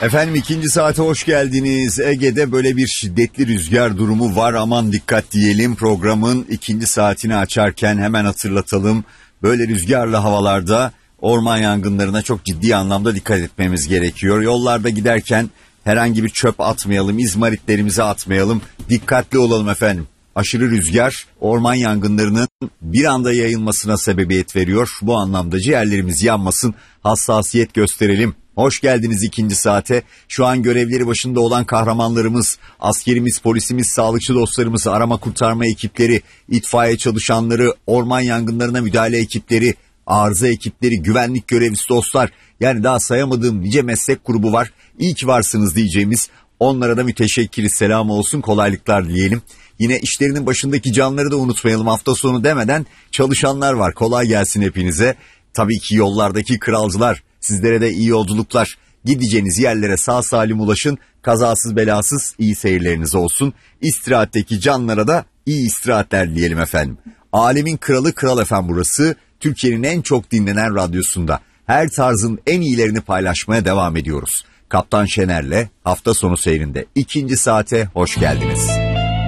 Efendim ikinci saate hoş geldiniz. Ege'de böyle bir şiddetli rüzgar durumu var. Aman dikkat diyelim. Programın ikinci saatini açarken hemen hatırlatalım. Böyle rüzgarlı havalarda orman yangınlarına çok ciddi anlamda dikkat etmemiz gerekiyor. Yollarda giderken herhangi bir çöp atmayalım, izmaritlerimizi atmayalım. Dikkatli olalım efendim. Aşırı rüzgar orman yangınlarının bir anda yayılmasına sebebiyet veriyor. Bu anlamda ciğerlerimiz yanmasın, hassasiyet gösterelim. Hoş geldiniz ikinci saate. Şu an görevleri başında olan kahramanlarımız, askerimiz, polisimiz, sağlıkçı dostlarımız, arama kurtarma ekipleri, itfaiye çalışanları, orman yangınlarına müdahale ekipleri, arıza ekipleri, güvenlik görevlisi dostlar. Yani daha sayamadığım nice meslek grubu var. İyi ki varsınız diyeceğimiz, onlara da müteşekkiriz, selam olsun, kolaylıklar dileyelim. Yine işlerinin başındaki canları da unutmayalım, hafta sonu demeden çalışanlar var. Kolay gelsin hepinize. Tabii ki yollardaki kralcılar, sizlere de iyi yolculuklar. Gideceğiniz yerlere sağ salim ulaşın. Kazasız belasız iyi seyirleriniz olsun. İstirahatteki canlara da iyi istirahatler dileyelim efendim. Alemin kralı Kral FM burası. Türkiye'nin en çok dinlenen radyosunda. Her tarzın en iyilerini paylaşmaya devam ediyoruz. Kaptan Şener'le hafta sonu seyrinde ikinci saate hoş geldiniz.